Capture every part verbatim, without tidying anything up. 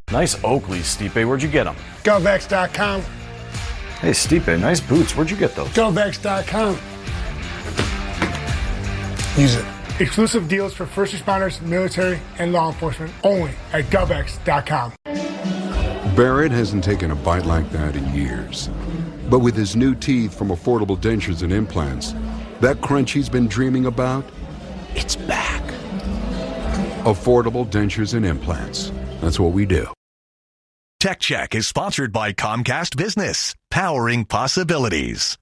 Nice Oakleys, Stipe. Where'd you get them? Govex dot com. Hey, Stipe, nice boots. Where'd you get those? Govex dot com. Use it. Exclusive deals for first responders, military, and law enforcement only at Govex dot com. Barrett hasn't taken a bite like that in years. But with his new teeth from Affordable Dentures and Implants, that crunch he's been dreaming about, it's back. Affordable Dentures and Implants. That's what we do. Tech Check is sponsored by Comcast Business, powering possibilities.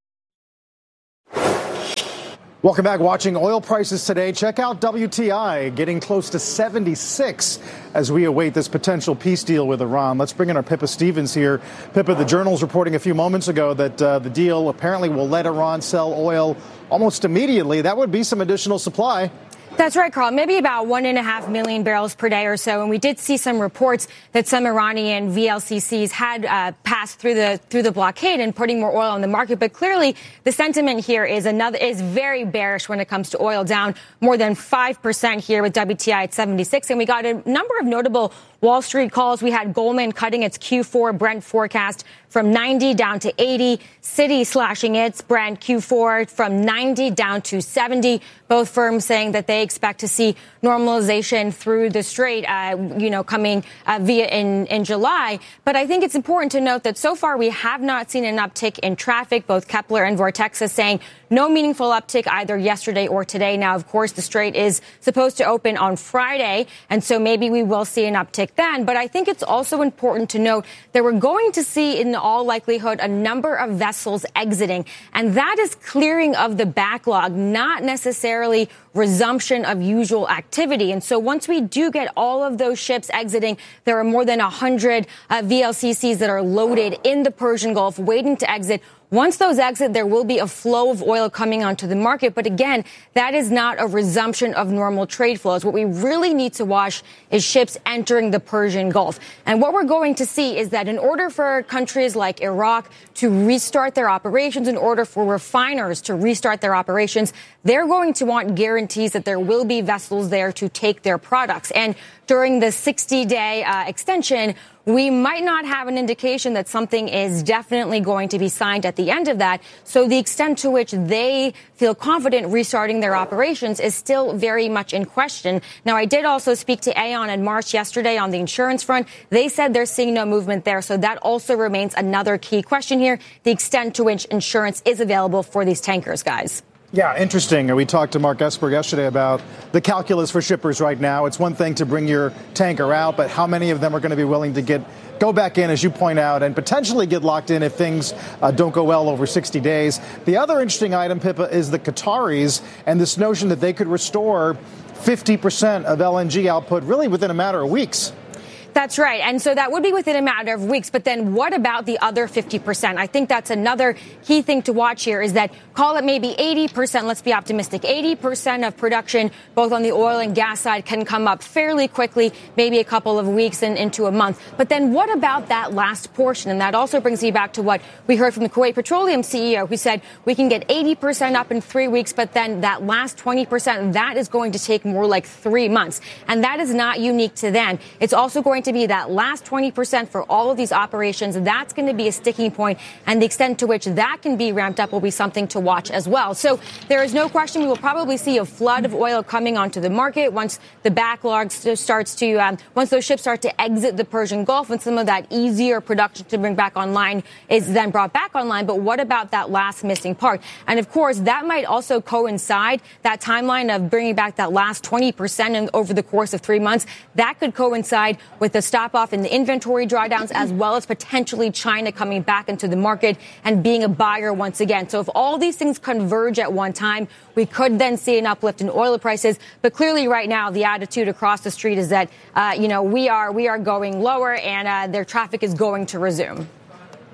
Welcome back. Watching oil prices today. Check out W T I getting close to seventy-six as we await this potential peace deal with Iran. Let's bring in our Pippa Stevens here. Pippa, the Journal's reporting a few moments ago that uh, the deal apparently will let Iran sell oil almost immediately. That would be some additional supply. That's right, Carl. Maybe about one and a half million barrels per day or so. And we did see some reports that some Iranian V L C Cs had uh, passed through the through the blockade and putting more oil on the market. But clearly, the sentiment here is another is very bearish when it comes to oil, down more than five percent here with W T I at seventy-six. And we got a number of notable Wall Street calls. We had Goldman cutting its Q four Brent forecast from ninety down to eighty. Citi slashing its Brent Q four from ninety down to seventy. Both firms saying that they expect to see normalization through the Strait, uh, you know, coming uh, via in, in July. But I think it's important to note that so far we have not seen an uptick in traffic. Both Kepler and Vortexa saying no meaningful uptick either yesterday or today. Now, of course, the Strait is supposed to open on Friday, and so maybe we will see an uptick then. But I think it's also important to note that we're going to see, in all likelihood, a number of vessels exiting, and that is clearing of the backlog, not necessarily resumption of usual activity. And so once we do get all of those ships exiting, there are more than one hundred uh, V L C Cs that are loaded in the Persian Gulf waiting to exit. Once those exit, there will be a flow of oil coming onto the market. But again, that is not a resumption of normal trade flows. What we really need to watch is ships entering the Persian Gulf. And what we're going to see is that in order for countries like Iraq to restart their operations, in order for refiners to restart their operations, they're going to want guarantees that there will be vessels there to take their products. And during the sixty-day uh, extension, we might not have an indication that something is definitely going to be signed at the end of that. So the extent to which they feel confident restarting their operations is still very much in question. Now, I did also speak to Aon and Marsh yesterday on the insurance front. They said they're seeing no movement there. So that also remains another key question here, the extent to which insurance is available for these tankers, guys. Yeah, interesting. We talked to Mark Esper yesterday about the calculus for shippers right now. It's one thing to bring your tanker out, but how many of them are going to be willing to get go back in, as you point out, and potentially get locked in if things uh, don't go well over sixty days. The other interesting item, Pippa, is the Qataris and this notion that they could restore fifty percent of L N G output really within a matter of weeks. That's right. And so that would be within a matter of weeks. But then what about the other fifty percent? I think that's another key thing to watch here is that call it maybe eighty percent. Let's be optimistic. eighty percent of production, both on the oil and gas side, can come up fairly quickly, maybe a couple of weeks and into a month. But then what about that last portion? And that also brings me back to what we heard from the Kuwait Petroleum C E O, who said we can get eighty percent up in three weeks, but then that last twenty percent, that is going to take more like three months. And that is not unique to them. It's also going to be that last twenty percent for all of these operations. That's going to be a sticking point, and the extent to which that can be ramped up will be something to watch as well. So there is no question we will probably see a flood of oil coming onto the market once the backlog starts to, um, once those ships start to exit the Persian Gulf and some of that easier production to bring back online is then brought back online. But what about that last missing part? And of course, that might also coincide, that timeline of bringing back that last twenty percent in, over the course of three months. That could coincide with the stop off in the inventory drawdowns, as well as potentially China coming back into the market and being a buyer once again. So if all these things converge at one time, we could then see an uplift in oil prices. But clearly right now, the attitude across the street is that, uh, you know, we are we are going lower and uh, their traffic is going to resume.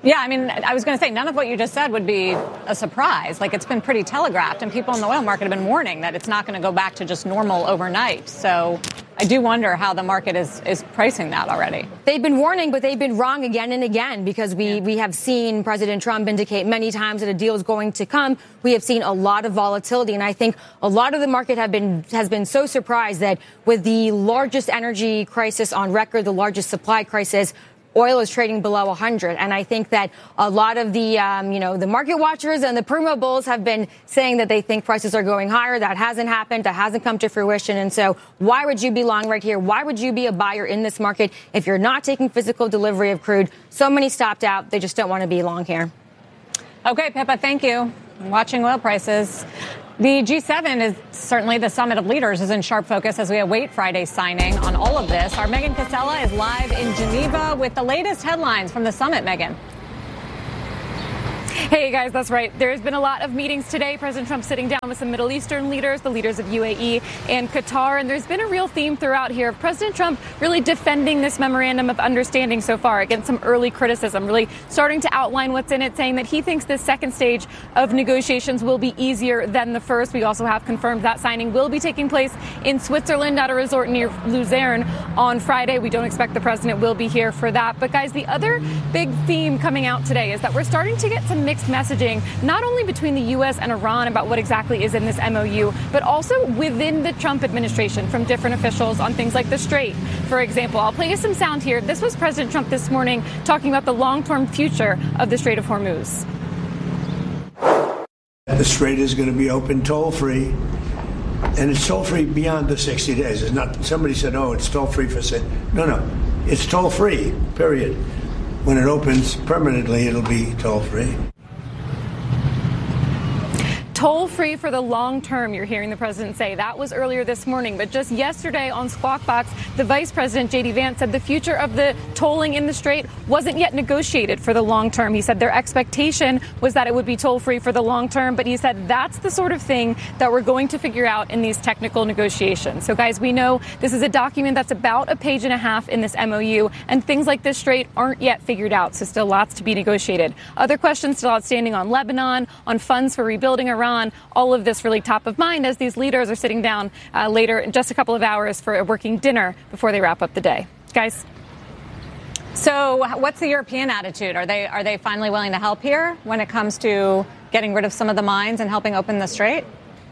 Yeah, I mean, I was going to say none of what you just said would be a surprise. Like, it's been pretty telegraphed, and people in the oil market have been warning that it's not going to go back to just normal overnight. So I do wonder how the market is, is pricing that already. They've been warning, but they've been wrong again and again because we, yeah. we have seen President Trump indicate many times that a deal is going to come. We have seen a lot of volatility, and I think a lot of the market have been has been so surprised that with the largest energy crisis on record, the largest supply crisis, oil is trading below one hundred. And I think that a lot of the, um, you know, the market watchers and the Primo bulls have been saying that they think prices are going higher. That hasn't happened. That hasn't come to fruition. And so why would you be long right here? Why would you be a buyer in this market if you're not taking physical delivery of crude? So many stopped out. They just don't want to be long here. Okay, Pippa, thank you. I'm watching oil prices. The G seven is certainly the summit of leaders is in sharp focus as we await Friday's signing on all of this. Our Megan Casella is live in Geneva with the latest headlines from the summit. Megan. Hey, guys, that's right. There's been a lot of meetings today. President Trump sitting down with some Middle Eastern leaders, the leaders of U A E and Qatar. And there's been a real theme throughout here of President Trump really defending this memorandum of understanding so far against some early criticism, really starting to outline what's in it, saying that he thinks this second stage of negotiations will be easier than the first. We also have confirmed that signing will be taking place in Switzerland at a resort near Luzerne on Friday. We don't expect the president will be here for that. But, guys, the other big theme coming out today is that we're starting to get some mixed messaging, not only between the U S and Iran about what exactly is in this M O U, but also within the Trump administration from different officials on things like the Strait. For example, I'll play you some sound here. This was President Trump this morning talking about the long-term future of the Strait of Hormuz. The Strait is going to be open toll-free, and it's toll-free beyond the sixty days. It's not. Somebody said, "Oh, it's toll-free for say." No, no, it's toll-free. Period. When it opens permanently, it'll be toll-free. Toll-free for the long term, you're hearing the president say. That was earlier this morning. But just yesterday on Squawk Box, the vice president, J D Vance, said the future of the tolling in the Strait wasn't yet negotiated for the long term. He said their expectation was that it would be toll-free for the long term. But he said that's the sort of thing that we're going to figure out in these technical negotiations. So, guys, we know this is a document that's about a page and a half in this M O U. And things like this Strait aren't yet figured out. So still lots to be negotiated. Other questions still outstanding on Lebanon, on funds for rebuilding Iran. All of this really top of mind as these leaders are sitting down uh, later in just a couple of hours for a working dinner before they wrap up the day. Guys. So what's the European attitude? Are they are they finally willing to help here when it comes to getting rid of some of the mines and helping open the Strait?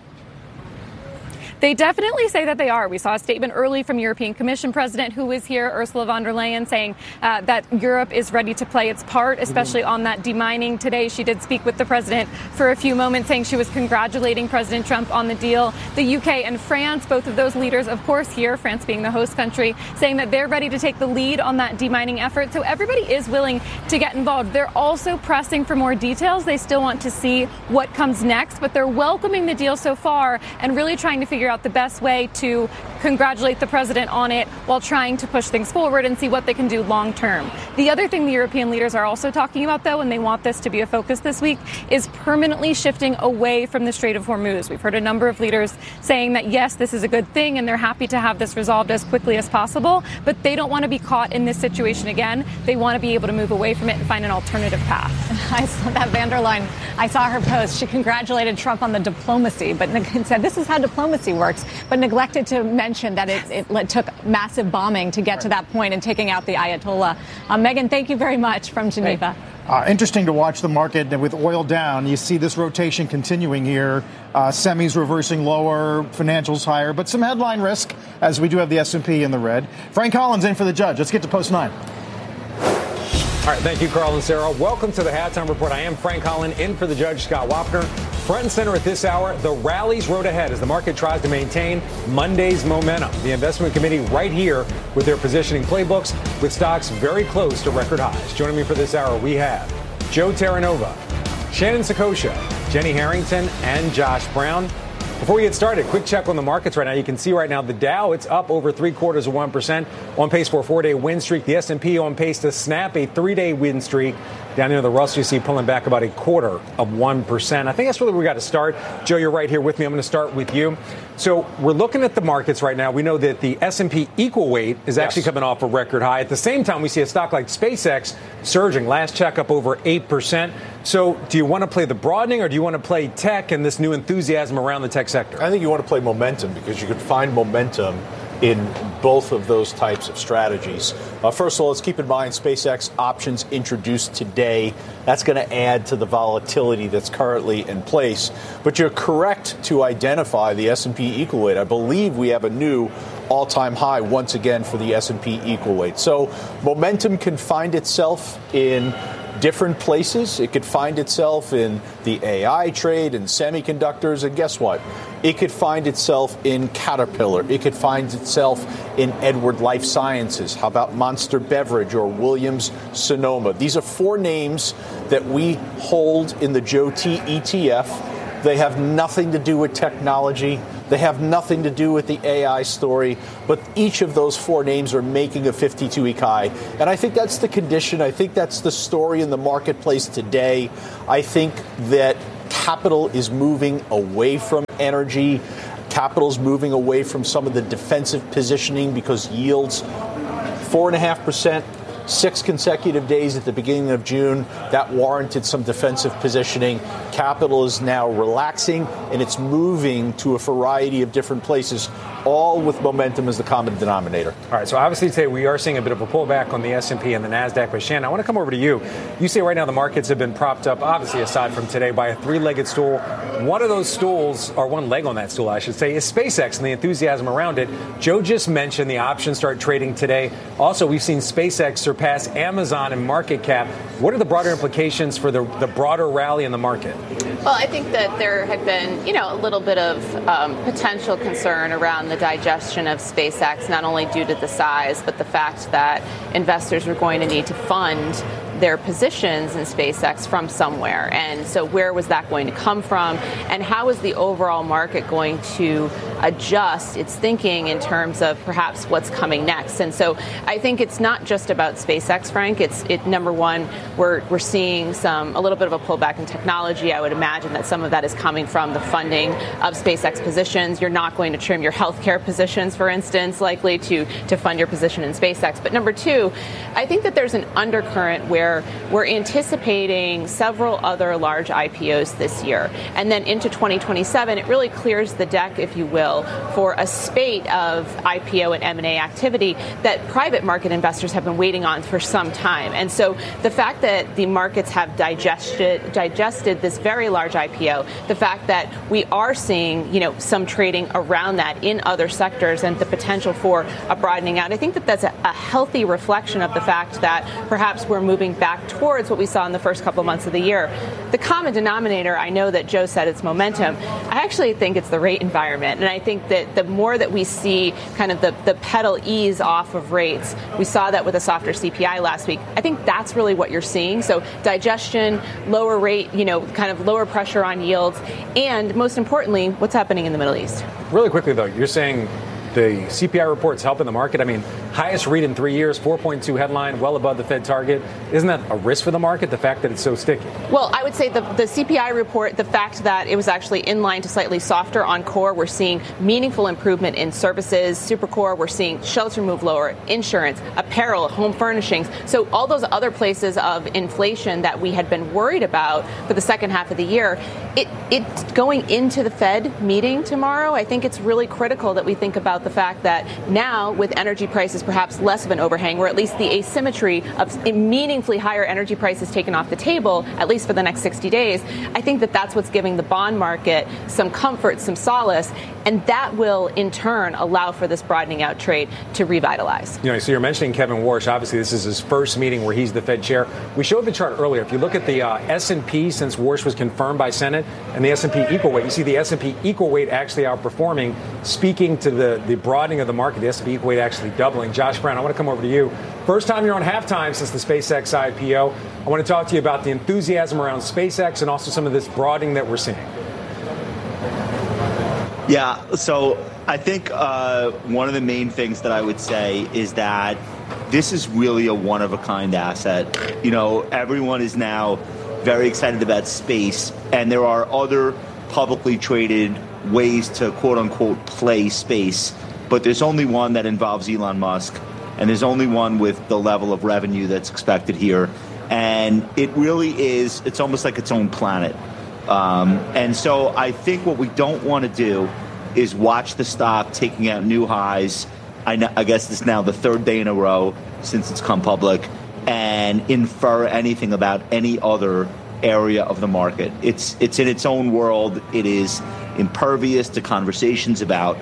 They definitely say that they are. We saw a statement early from European Commission President who was here, Ursula von der Leyen, saying uh, that Europe is ready to play its part, especially on that demining. Today, she did speak with the president for a few moments, saying she was congratulating President Trump on the deal. The U K and France, both of those leaders, of course, here, France being the host country, saying that they're ready to take the lead on that demining effort. So everybody is willing to get involved. They're also pressing for more details. They still want to see what comes next, but they're welcoming the deal so far and really trying to figure out out the best way to congratulate the president on it while trying to push things forward and see what they can do long term. The other thing the European leaders are also talking about, though, and they want this to be a focus this week, is permanently shifting away from the Strait of Hormuz. We've heard a number of leaders saying that, yes, this is a good thing and they're happy to have this resolved as quickly as possible, but they don't want to be caught in this situation again. They want to be able to move away from it and find an alternative path. I saw that van der Leyen. I saw her post. She congratulated Trump on the diplomacy, but said this is how diplomacy works, but neglected to mention that it, it took massive bombing to get to that point and taking out the Ayatollah. Uh, Megan, thank you very much from Geneva. Uh, interesting to watch the market with oil down. You see this rotation continuing here. Uh, semis reversing lower, financials higher, but some headline risk as we do have the S and P in the red. Frank Collins in for the judge. Let's get to Post nine. All right, thank you, Carl and Sarah. Welcome to the Halftime Report. I am Frank Collins, in for the judge, Scott Wapner. Front and center at this hour, the rally's road ahead as the market tries to maintain Monday's momentum. The investment committee right here with their positioning playbooks with stocks very close to record highs. Joining me for this hour, we have Joe Terranova, Shannon Saccocia, Jenny Harrington, and Josh Brown. Before we get started, quick check on the markets right now. You can see right now the Dow, it's up over three quarters of one percent, on pace for a four-day win streak. The S and P on pace to snap a three-day win streak. Down near the Russell, you see pulling back about a quarter of one percent. I think that's really where we got to start. Joe, you're right here with me. I'm going to start with you. So we're looking at the markets right now. We know that the S and P equal weight is yes. actually coming off a record high. At the same time, we see a stock like SpaceX surging. Last check up over eight percent. So do you want to play the broadening or do you want to play tech and this new enthusiasm around the tech sector? I think you want to play momentum because you could find momentum in both of those types of strategies. Uh, first of all, let's keep in mind SpaceX options introduced today. That's going to add to the volatility that's currently in place. But you're correct to identify the S and P equal weight. I believe we have a new all-time high once again for the S and P equal weight. So momentum can find itself in different places. It could find itself in the A I trade and semiconductors. And guess what? It could find itself in Caterpillar. It could find itself in Edward Life Sciences. How about Monster Beverage or Williams Sonoma? These are four names that we hold in the Joe T E T F. They have nothing to do with technology. They have nothing to do with the A I story, but each of those four names are making a fifty-two week high. And I think that's the condition. I think that's the story in the marketplace today. I think that capital is moving away from energy. Capital's moving away from some of the defensive positioning because yields, four and a half percent. Six consecutive days at the beginning of June, that warranted some defensive positioning. Capital is now relaxing, and it's moving to a variety of different places, all with momentum as the common denominator. All right, so obviously today we are seeing a bit of a pullback on the S and P and the NASDAQ. But Shannon, I want to come over to you. You say right now the markets have been propped up, obviously aside from today, by a three-legged stool. One of those stools, or one leg on that stool, I should say, is SpaceX and the enthusiasm around it. Joe just mentioned the options start trading today. Also, we've seen SpaceX surpass Amazon in market cap. What are the broader implications for the, the broader rally in the market? Well, I think that there had been, you know, a little bit of um, potential concern around the digestion of SpaceX, not only due to the size, but the fact that investors were going to need to fund their positions in SpaceX from somewhere. And so where was that going to come from? And how is the overall market going to adjust its thinking in terms of perhaps what's coming next? And so I think it's not just about SpaceX, Frank. It's it number one, we're we're seeing some a little bit of a pullback in technology. I would imagine that some of that is coming from the funding of SpaceX positions. You're not going to trim your healthcare positions, for instance, likely to to fund your position in SpaceX. But number two, I think that there's an undercurrent where we're anticipating several other large I P Os this year. And then into twenty twenty-seven, it really clears the deck, if you will, for a spate of I P O and M and A activity that private market investors have been waiting on for some time. And so the fact that the markets have digested digested this very large I P O, the fact that we are seeing, you know, some trading around that in other sectors and the potential for a broadening out, I think that that's a, a healthy reflection of the fact that perhaps we're moving back towards what we saw in the first couple of months of the year. The common denominator, I know that Joe said it's momentum. I actually think it's the rate environment. And I think that the more that we see kind of the, the pedal ease off of rates, we saw that with a softer C P I last week. I think that's really what you're seeing. So digestion, lower rate, you know, kind of lower pressure on yields, and most importantly, what's happening in the Middle East. Really quickly, though, you're saying the C P I report's helping the market. I mean, highest read in three years, four point two headline, well above the Fed target. Isn't that a risk for the market, the fact that it's so sticky? Well, I would say the, the C P I report, the fact that it was actually in line to slightly softer on core, we're seeing meaningful improvement in services, super core, we're seeing shelter move lower, insurance, apparel, home furnishings. So all those other places of inflation that we had been worried about for the second half of the year, it, it going into the Fed meeting tomorrow, I think it's really critical that we think about the fact that now with energy prices perhaps less of an overhang, or at least the asymmetry of meaningfully higher energy prices taken off the table, at least for the next sixty days, I think that that's what's giving the bond market some comfort, some solace, and that will in turn allow for this broadening out trade to revitalize. You know, so you're mentioning Kevin Warsh. Obviously, this is his first meeting where he's the Fed chair. We showed the chart earlier. If you look at the uh, S and P since Warsh was confirmed by Senate and the S and P equal weight, you see the S and P equal weight actually outperforming, speaking to the, the broadening of the market, the S and P equal weight actually doubling. Josh Brown, I want to come over to you. First time you're on halftime since the SpaceX I P O. I want to talk to you about the enthusiasm around SpaceX and also some of this broadening that we're seeing. Yeah, so I think uh, one of the main things that I would say is that this is really a one-of-a-kind asset. You know, everyone is now very excited about space, and there are other publicly traded ways to quote-unquote play space, but there's only one that involves Elon Musk, and there's only one with the level of revenue that's expected here. And it really is, it's almost like its own planet. Um, and so I think what we don't want to do is watch the stock taking out new highs. I, know, I guess it's now the third day in a row since it's come public, and infer anything about any other area of the market. It's it's in its own world. It is impervious to conversations about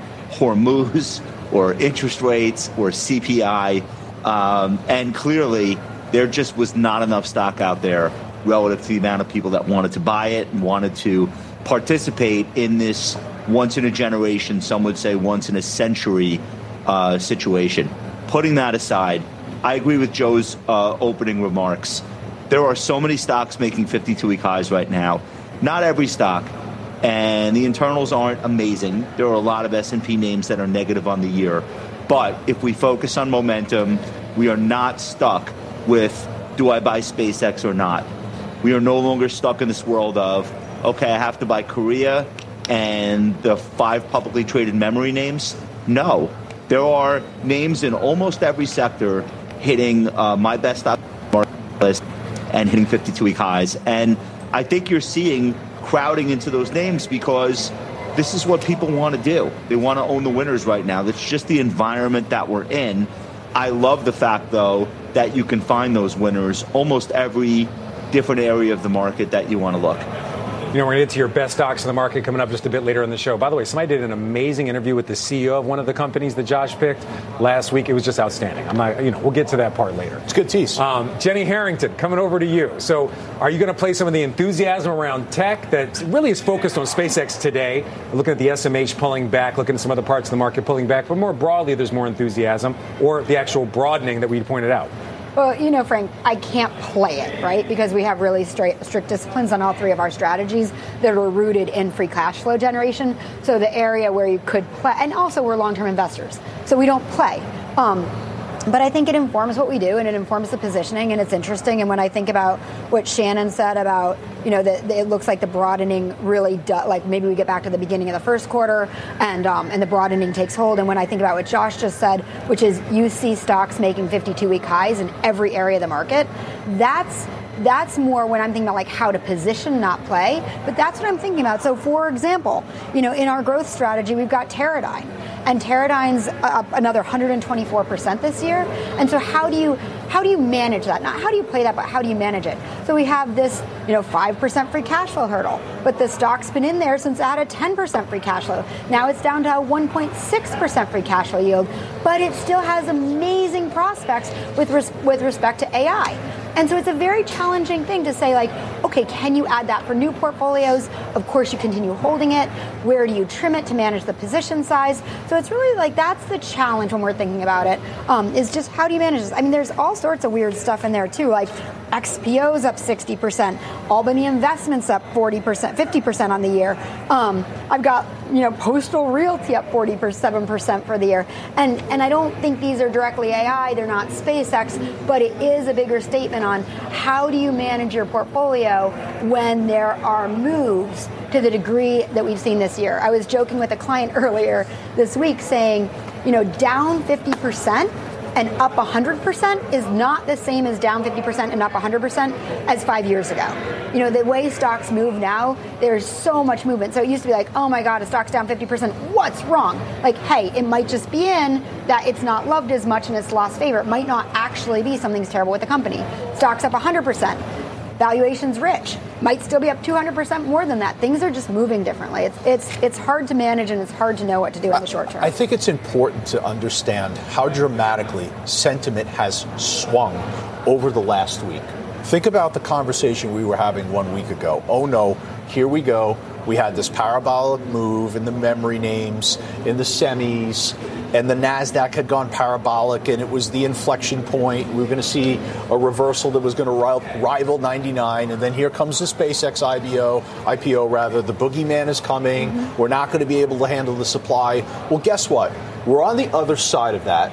Hormuz or interest rates or C P I. Um, and clearly, there just was not enough stock out there relative to the amount of people that wanted to buy it and wanted to participate in this once-in-a-generation, some would say once-in-a-century uh, situation. Putting that aside, I agree with Joe's uh, opening remarks. There are so many stocks making fifty-two week highs right now. Not every stock. And the internals aren't amazing. There are a lot of S and P names that are negative on the year. But if we focus on momentum, we are not stuck with, do I buy SpaceX or not? We are no longer stuck in this world of, okay, I have to buy Korea and the five publicly traded memory names. No. There are names in almost every sector hitting uh, my best stock list and hitting fifty-two week highs. And I think you're seeing crowding into those names because this is what people want to do. They want to own the winners right now. That's just the environment that we're in. I love the fact, though, that you can find those winners almost every different area of the market that you want to look. You know, we're going to get to your best stocks in the market coming up just a bit later in the show. By the way, somebody did an amazing interview with the C E O of one of the companies that Josh picked last week. It was just outstanding. I'm not, you know, we'll get to that part later. It's good tease. Um, Jenny Harrington, coming over to you. So are you going to play some of the enthusiasm around tech that really is focused on SpaceX today? Looking at the S M H pulling back, looking at some other parts of the market pulling back, but more broadly, there's more enthusiasm, or the actual broadening that we pointed out? Well, you know, Frank, I can't play it, right? Because we have really straight, strict disciplines on all three of our strategies that are rooted in free cash flow generation. So the area where you could play, and also we're long-term investors, so we don't play. Um, But I think it informs what we do, and it informs the positioning, and it's interesting. And when I think about what Shannon said about, you know, that it looks like the broadening really, do, like maybe we get back to the beginning of the first quarter, and um, and the broadening takes hold. And when I think about what Josh just said, which is you see stocks making fifty-two week highs in every area of the market, that's That's more when I'm thinking about like how to position, not play. But that's what I'm thinking about. So, for example, you know, in our growth strategy, we've got Teradyne, and Teradyne's up another one hundred twenty-four percent this year. And so, how do you how do you manage that? Not how do you play that, but how do you manage it? So we have this, you know, five percent free cash flow hurdle, but the stock's been in there since it had a ten percent free cash flow. Now it's down to a one point six percent free cash flow yield, but it still has amazing prospects with res- with respect to A I. And so it's a very challenging thing to say, like, okay, can you add that for new portfolios? Of course, you continue holding it. Where do you trim it to manage the position size? So it's really like that's the challenge when we're thinking about it, um, is just how do you manage this? I mean, there's all sorts of weird stuff in there, too, like X P O's up sixty percent, Albany Investments up forty percent, fifty percent on the year. Um, I've got, you know, Postal Realty up forty-seven percent for the year. And, and I don't think these are directly A I, they're not SpaceX, but it is a bigger statement on how do you manage your portfolio when there are moves to the degree that we've seen this year. I was joking with a client earlier this week saying, you know, down fifty percent and up one hundred percent is not the same as down fifty percent and up one hundred percent as five years ago. You know, the way stocks move now, there's so much movement. So it used to be like, oh my God, a stock's down fifty percent. What's wrong? Like, hey, it might just be in that it's not loved as much and it's lost favor. It might not actually be something's terrible with the company. Stock's up one hundred percent. Valuation's rich. Might still be up two hundred percent more than that. Things are just moving differently. It's it's it's hard to manage, and it's hard to know what to do in the short term. I think it's important to understand how dramatically sentiment has swung over the last week. Think about the conversation we were having one week ago. Oh no, here we go. We had this parabolic move in the memory names, in the semis. and the NASDAQ had gone parabolic, and it was the inflection point. We were going to see a reversal that was going to rival ninety-nine, and then here comes the SpaceX I P O, I P O rather. The boogeyman is coming. Mm-hmm. We're not going to be able to handle the supply. Well, guess what? We're on the other side of that.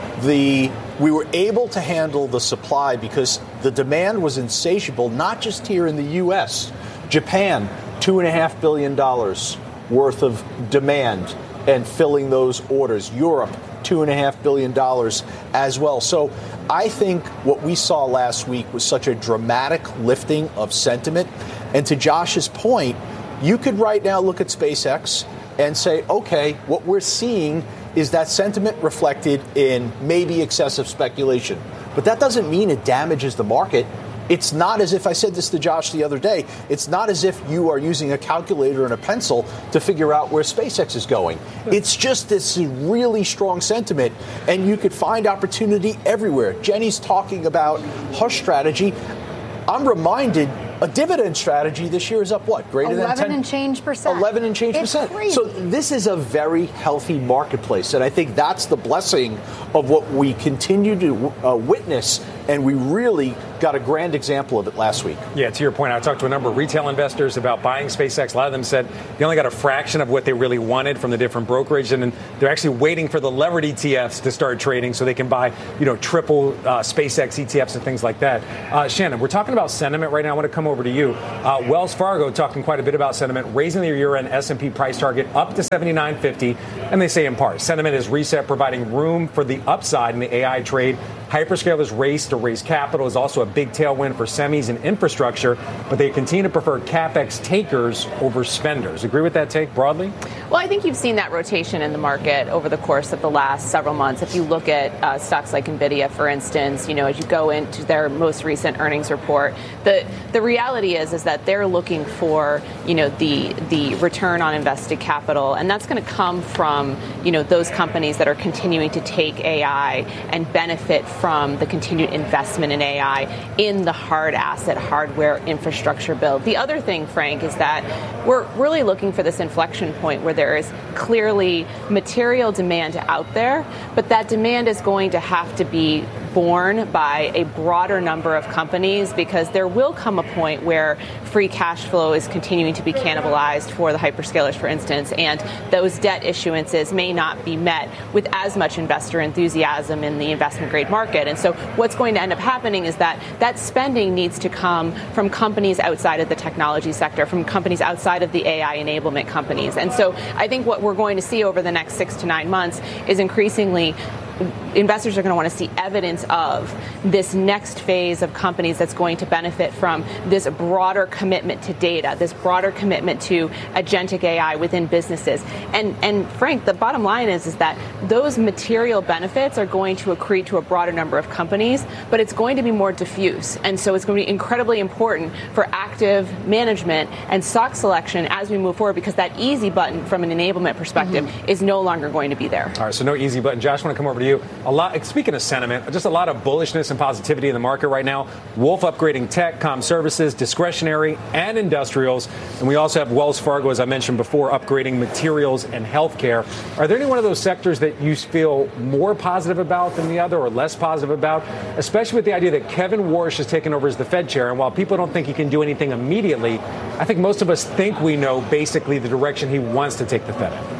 The we were able to handle the supply because the demand was insatiable, not just here in the U S. Japan, two and a half billion dollars worth of demand and filling those orders. Europe, two and a half billion dollars as well. So I think what we saw last week was such a dramatic lifting of sentiment. And to Josh's point, you could right now look at SpaceX and say, okay, what we're seeing is that sentiment reflected in maybe excessive speculation. But that doesn't mean it damages the market. It's not as if, I said this to Josh the other day, it's not as if you are using a calculator and a pencil to figure out where SpaceX is going. It's just this really strong sentiment, and you could find opportunity everywhere. Jenny's talking about hush strategy. I'm reminded a dividend strategy this year is up what? Greater than ten? eleven and change percent. eleven and change it's percent. Crazy. So this is a very healthy marketplace. And I think that's the blessing of what we continue to uh, witness. And we really got a grand example of it last week. Yeah, to your point, I talked to a number of retail investors about buying SpaceX. A lot of them said they only got a fraction of what they really wanted from the different brokerage, and they're actually waiting for the levered E T Fs to start trading so they can buy, you know, triple uh, SpaceX E T Fs and things like that. Uh, Shannon, we're talking about sentiment right now. I want to come over to you. Uh, Wells Fargo talking quite a bit about sentiment, raising their year-end S and P price target up to seventy-nine fifty, and they say in part, sentiment is reset, providing room for the upside in the A I trade. Hyperscalers race to raise capital is also a big tailwind for semis and infrastructure, but they continue to prefer CapEx takers over spenders. Agree with that take broadly? Well, I think you've seen that rotation in the market over the course of the last several months. If you look at uh, stocks like NVIDIA, for instance, you know, as you go into their most recent earnings report, the the reality is is that they're looking for, you know, the the return on invested capital, and that's going to come from, you know, those companies that are continuing to take A I and benefit from the continued investment in A I in the hard asset hardware infrastructure build. The other thing, Frank, is that we're really looking for this inflection point where there is clearly material demand out there, but that demand is going to have to be borne by a broader number of companies, because there will come a point where free cash flow is continuing to be cannibalized for the hyperscalers, for instance, and those debt issuances may not be met with as much investor enthusiasm in the investment grade market. And so what's going to end up happening is that that spending needs to come from companies outside of the technology sector, from companies outside of the A I enablement companies. And so I think what we're going to see over the next six to nine months is increasingly investors are going to want to see evidence of this next phase of companies that's going to benefit from this broader commitment to data, this broader commitment to agentic A I within businesses. And, and Frank, the bottom line is, is that those material benefits are going to accrete to a broader number of companies, but it's going to be more diffuse. And so it's going to be incredibly important for active management and stock selection as we move forward, because that easy button from an enablement perspective mm-hmm. is no longer going to be there. All right, so no easy button. Josh, I want to come over to you. A lot. Speaking of sentiment, just a lot of bullishness and positivity in the market right now. Wolf upgrading tech, comm services, discretionary, and industrials. And we also have Wells Fargo, as I mentioned before, upgrading materials and healthcare. Are there any one of those sectors that you feel more positive about than the other, or less positive about, especially with the idea that Kevin Warsh has taken over as the Fed chair? And while people don't think he can do anything immediately, I think most of us think we know basically the direction he wants to take the Fed in.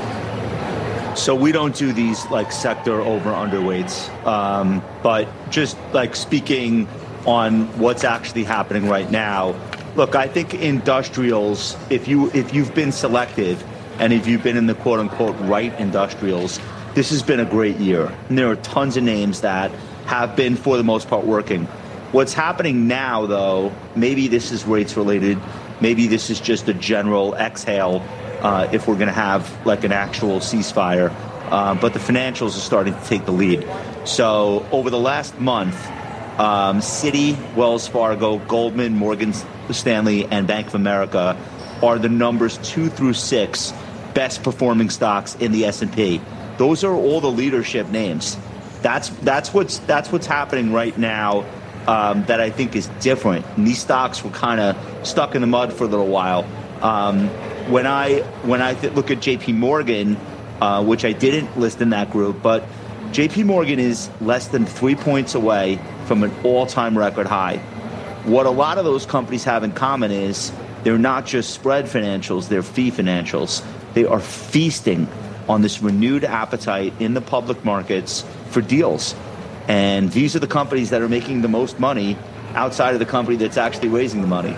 So we don't do these like sector over underweights, um, but just like speaking on what's actually happening right now. Look, I think industrials, if you if you've been selective and if you've been in the quote unquote right industrials, this has been a great year. And there are tons of names that have been for the most part working. What's happening now, though, maybe this is rates related. Maybe this is just a general exhale. Uh, if we're going to have like an actual ceasefire. Uh, but the financials are starting to take the lead. So over the last month, um, Citi, Wells Fargo, Goldman, Morgan Stanley, and Bank of America are the numbers two through six best performing stocks in the S and P. Those are all the leadership names. That's that's what's that's what's happening right now. Um, that I think is different. And these stocks were kind of stuck in the mud for a little while. Um, When I when I th- look at J P Morgan, uh, which I didn't list in that group, but J P Morgan is less than three points away from an all-time record high. What a lot of those companies have in common is they're not just spread financials, they're fee financials. They are feasting on this renewed appetite in the public markets for deals. And these are the companies that are making the most money outside of the company that's actually raising the money.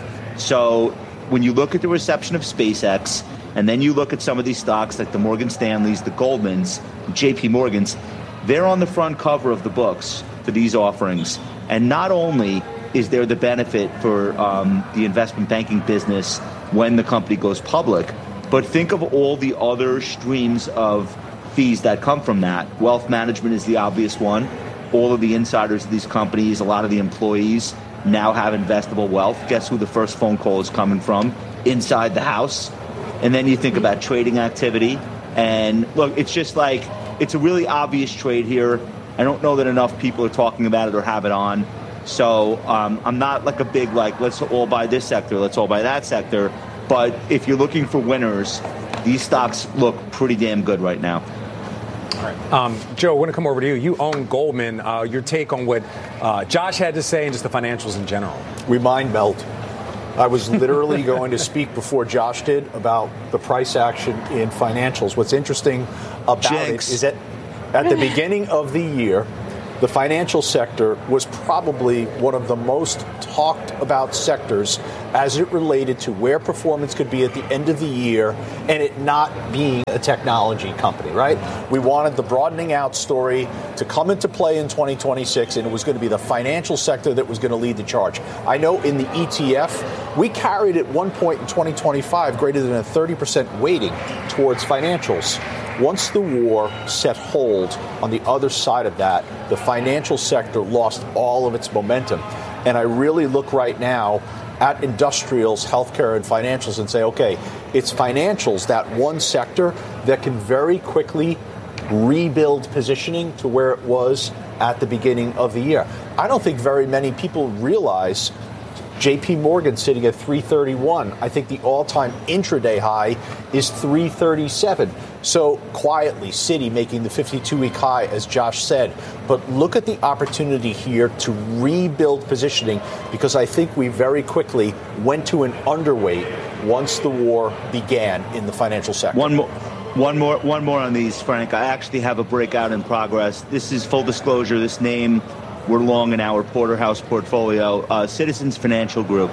So when you look at the reception of SpaceX, and then you look at some of these stocks like the Morgan Stanleys, the Goldmans, J P Morgans, they're on the front cover of the books for these offerings. And not only is there the benefit for um, the investment banking business when the company goes public, but think of all the other streams of fees that come from that. Wealth management is the obvious one. All of the insiders of these companies, a lot of the employees now have investable wealth. Guess who the first phone call is coming from? Inside the house. And then you think about trading activity. And look, it's just like, it's a really obvious trade here. I don't know that enough people are talking about it or have it on. So um, I'm not like a big, like, let's all buy this sector, let's all buy that sector. But if you're looking for winners, these stocks look pretty damn good right now. All right. Um, Joe, I want to come over to you. You own Goldman. Uh, your take on what uh, Josh had to say and just the financials in general. We mind meld. I was literally going to speak before Josh did about the price action in financials. What's interesting about Jinx. it is that at the beginning of the year, the financial sector was probably one of the most talked about sectors as it related to where performance could be at the end of the year and it not being a technology company, right? We wanted the broadening out story to come into play in twenty twenty-six, and it was going to be the financial sector that was going to lead the charge. I know in the E T F, we carried at one point in twenty twenty-five greater than a thirty percent weighting towards financials. Once the war set hold on the other side of that, the financial sector lost all of its momentum. And I really look right now at industrials, healthcare, and financials and say, okay, it's financials, that one sector that can very quickly rebuild positioning to where it was at the beginning of the year. I don't think very many people realize J P Morgan sitting at three thirty-one. I think the all-time intraday high is three thirty-seven. So quietly, Citi making the fifty-two week high, as Josh said. But look at the opportunity here to rebuild positioning, because I think we very quickly went to an underweight once the war began in the financial sector. One more. One more, one more on these, Frank. I actually have a breakout in progress. This is full disclosure. This name, we're long in our Porterhouse portfolio. Uh, Citizens Financial Group,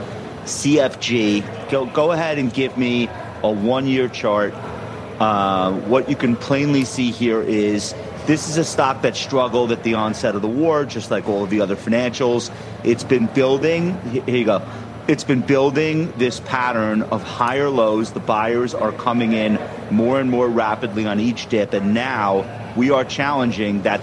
C F G. Go, go ahead and give me a one-year chart. Uh, what you can plainly see here is this is a stock that struggled at the onset of the war, just like all of the other financials. It's been building. Here you go. It's been building this pattern of higher lows. The buyers are coming in more and more rapidly on each dip, and now we are challenging that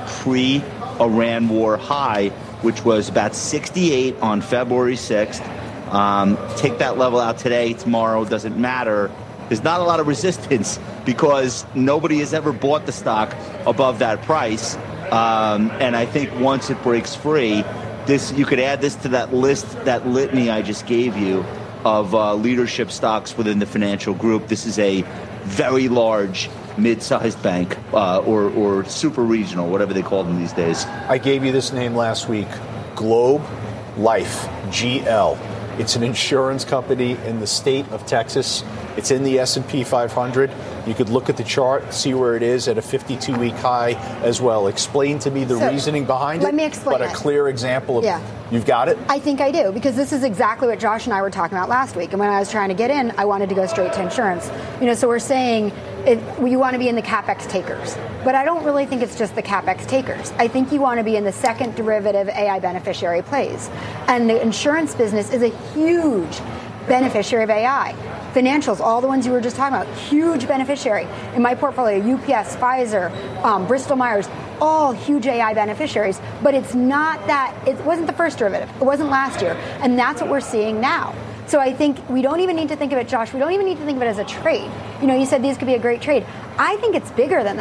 pre-Iran war high, which was about sixty-eight on February sixth. Um, take that level out today, tomorrow, doesn't matter. There's not a lot of resistance because nobody has ever bought the stock above that price. Um, and I think once it breaks free, this you could add this to that list, that litany I just gave you of uh, leadership stocks within the financial group. This is a very large mid-sized bank uh, or, or super regional, whatever they call them these days. I gave you this name last week, Globe Life, G L. It's an insurance company in the state of Texas. It's in the S and P five hundred. You could look at the chart, see where it is at a fifty-two week high as well. Explain to me the so, reasoning behind let it. Let me explain But it. a clear example of, yeah. You've got it? I think I do, because this is exactly what Josh and I were talking about last week. And when I was trying to get in, I wanted to go straight to insurance. You know, so we're saying it, you want to be in the CapEx takers. But I don't really think it's just the CapEx takers. I think you want to be in the second derivative A I beneficiary plays. And the insurance business is a huge beneficiary of A I. Financials, all the ones you were just talking about, huge beneficiary. In my portfolio, U P S, Pfizer, um, Bristol Myers, all huge A I beneficiaries. But it's not that, it wasn't the first derivative. It wasn't last year. And that's what we're seeing now. So I think we don't even need to think of it, Josh, we don't even need to think of it as a trade. You know, you said these could be a great trade. I think it's bigger than that.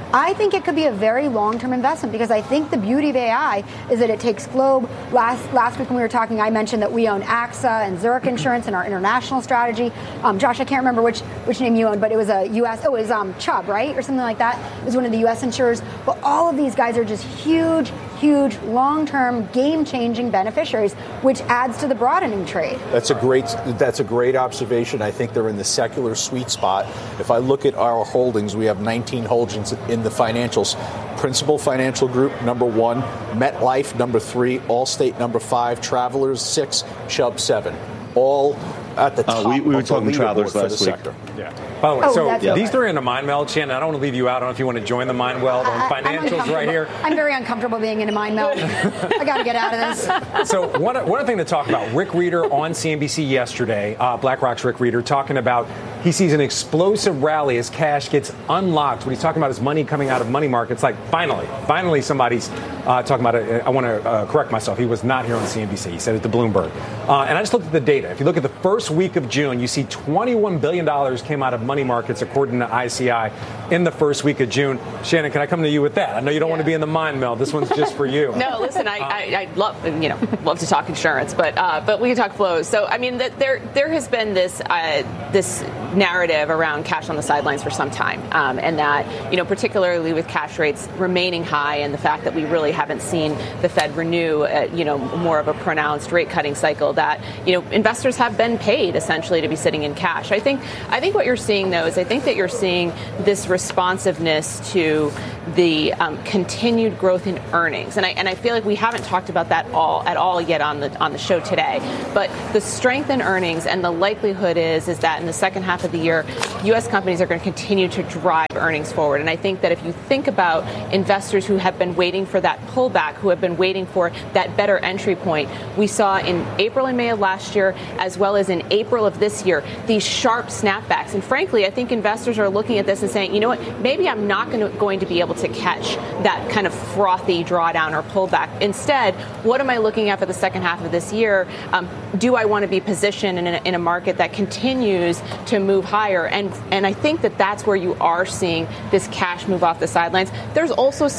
I think it could be a very long-term investment because I think the beauty of A I is that it takes Globe. Last last week when we were talking, I mentioned that we own AXA and Zurich Insurance in our international strategy. Um, Josh, I can't remember which which name you owned, but it was a U S. Oh, it was um, Chubb, right, or something like that. It was one of the U S insurers. But all of these guys are just huge, huge, long-term, game-changing beneficiaries, which adds to the broadening trade. That's a great. That's a great observation. I think they're in the secular sweet spot. If I look at our holdings, we have nineteen holdings in the financials. Principal Financial Group, number one. MetLife, number three. Allstate, number five. Travelers, six. Chubb, seven. All at the top. Uh, we, we were of talking the Travelers for last the week. sector. Yeah. By the way, Oh, so that's these okay. three are in the mind meld. Shannon, I don't want to leave you out. I don't know if you want to join the mind meld on I- I'm financials right here. I'm very uncomfortable being in a mind meld. I got to get out of this. So one, one thing to talk about, Rick Rieder on C N B C yesterday, uh, BlackRock's Rick Rieder, talking about he sees an explosive rally as cash gets unlocked. What he's talking about is money coming out of money markets. Like, finally, finally somebody's uh, talking about it. I want to uh, correct myself. He was not here on C N B C. He said it to Bloomberg. Uh, and I just looked at the data. If you look at the first week of June, you see twenty-one billion dollars came out of money markets, according to I C I, in the first week of June. Shannon, can I come to you with that? I know you don't yeah. want to be in the mind meld. This one's just for you. No, listen, I, I, I love, you know, love to talk insurance, but uh, but we can talk flows. So, I mean, that there there has been this uh, this narrative around cash on the sidelines for some time, um, and that, you know, particularly with cash rates remaining high and the fact that we really haven't seen the Fed renew, uh, you know, more of a pronounced rate cutting cycle, that, you know, investors have been paid essentially to be sitting in cash. I think I think what you're seeing, though, is I think that you're seeing this responsiveness to the um, continued growth in earnings, and I and I feel like we haven't talked about that all at all yet on the on the show today. But the strength in earnings, and the likelihood is is that in the second half of the year, U S companies are going to continue to drive earnings forward. And I think that if you think about investors who have been waiting for that pullback, who have been waiting for that better entry point, we saw in April and May of last year, as well as in April of this year, these sharp snapbacks. And frankly, I think investors are looking at this and saying, you know what, maybe I'm not going to, going to be able to catch that kind of frothy drawdown or pullback. Instead, what am I looking at for the second half of this year? Um, do I want to be positioned in a, in a market that continues to move higher? And and I think that that's where you are seeing this cash move off the sidelines. There's also